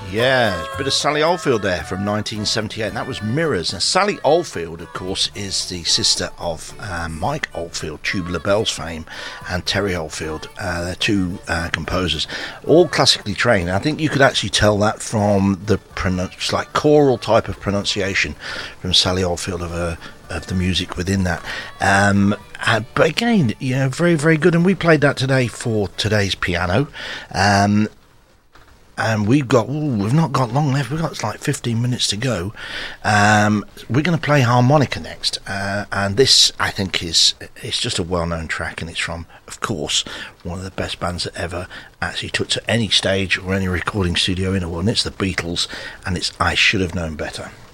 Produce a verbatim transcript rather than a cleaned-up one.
Yeah, a bit of Sally Oldfield there from nineteen seventy-eight, and that was Mirrors. Now, Sally Oldfield, of course, is the sister of uh, Mike Oldfield, Tubular Bells fame, and Terry Oldfield. Uh, they're two uh, composers, all classically trained. I think you could actually tell that from the pronunci- like choral type of pronunciation from Sally Oldfield of her of the music within that. Um, uh, but again, you know, very, very good. And we played that today for today's piano. Um, And we've got, ooh, we've not got long left. We've got like fifteen minutes to go. Um, we're going to play harmonica next. Uh, and this, I think, is it's just a well-known track. And it's from, of course, one of the best bands that ever actually took to any stage or any recording studio in the world. And it's the Beatles. And it's I Should Have Known Better.